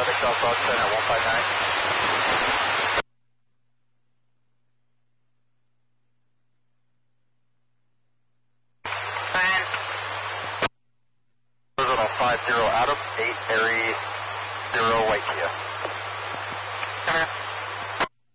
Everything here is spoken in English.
Southbound 10 at 159. Horizontal 50 Adam, 8 Airy 0 White Kia. Come here.